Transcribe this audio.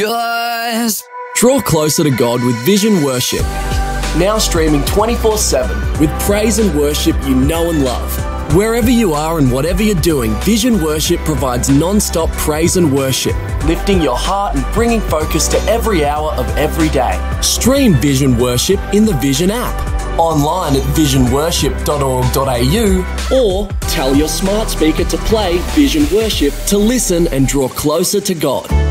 Guys. Draw closer to God with Vision Worship. Now streaming 24/7 with praise and worship you know and love. Wherever you are and whatever you're doing, Vision Worship provides non-stop praise and worship, lifting your heart and bringing focus to every hour of every day. Stream Vision Worship in the Vision app, online at visionworship.org.au, or tell your smart speaker to play Vision Worship to listen and draw closer to God.